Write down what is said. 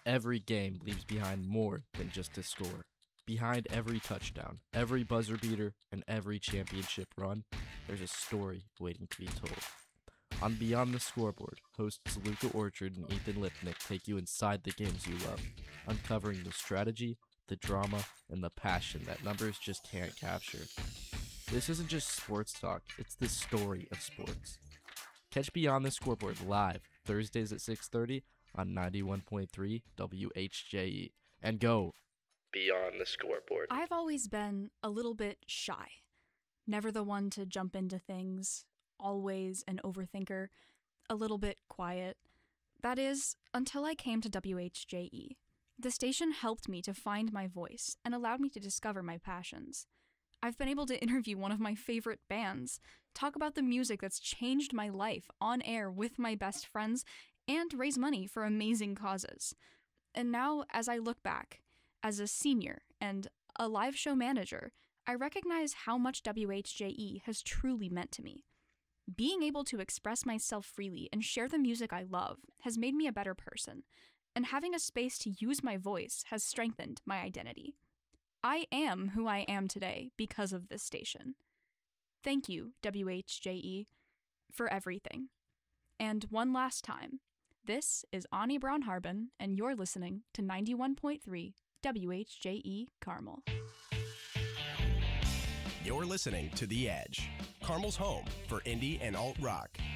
Every game leaves behind more than just a score. Behind every touchdown, every buzzer beater, and every championship run, there's a story waiting to be told. On Beyond the Scoreboard, hosts Luca Orchard and Ethan Lipnick take you inside the games you love, uncovering the strategy, the drama, and the passion that numbers just can't capture. This isn't just sports talk, it's the story of sports. Catch Beyond the Scoreboard live Thursdays at 6:30 on 91.3 WHJE. And go Beyond the Scoreboard. I've always been a little bit shy. Never the one to jump into things, always an overthinker, a little bit quiet. That is, until I came to WHJE. The station helped me to find my voice and allowed me to discover my passions. I've been able to interview one of my favorite bands, talk about the music that's changed my life on air with my best friends, and raise money for amazing causes. And now, as I look back, as a senior and a live show manager, I recognize how much WHJE has truly meant to me. Being able to express myself freely and share the music I love has made me a better person, and having a space to use my voice has strengthened my identity. I am who I am today because of this station. Thank you, WHJE, for everything. And one last time, this is Ani Braun-Harbin, and you're listening to 91.3 WHJE Carmel. You're listening to The Edge, Carmel's home for indie and alt rock.